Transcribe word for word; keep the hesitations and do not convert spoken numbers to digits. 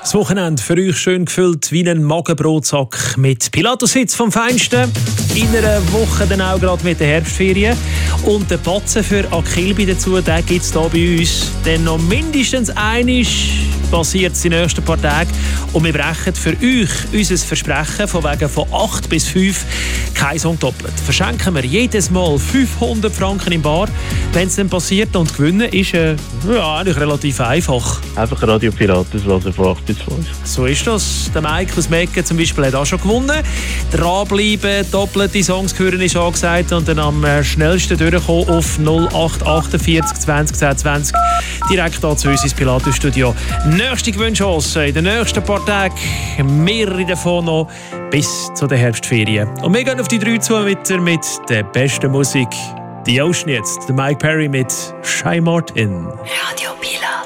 Das Wochenende für euch schön gefüllt wie ein Magenbrotsack mit Pilatus-Hits vom Feinsten. In einer Woche dann auch gerade mit den Herbstferien. Und den Batzen für Akilbi dazu, den gibt es hier bei uns. Denn noch mindestens einmal passiert es die nächsten paar Tage. Und wir brechen für euch unser Versprechen von wegen von acht bis fünf kein Song doppelt. Verschenken wir jedes Mal fünfhundert Franken im Bar, wenn es dann passiert. Und gewinnen ist äh, ja, eigentlich relativ einfach. Einfach Radio Pilatus hören von acht bis fünf. So ist das. Der Mike aus Mecken zum Beispiel hat auch schon gewonnen. Dranbleiben, doppelte Songs hören ist angesagt und dann am schnellsten durchkommen auf null acht achtundvierzig zwanzig zehn zwanzig. Direkt hier zu uns ins Pilatus-Studio. Nächste Gewinnchance in den nächsten paar Tagen. Mehrere davon noch bis zu den Herbstferien. Und wir gehen auf die drei zu mit, mit der besten Musik. Die Ocean jetzt. Der Mike Perry mit Shy Martin. Radio Pilatus.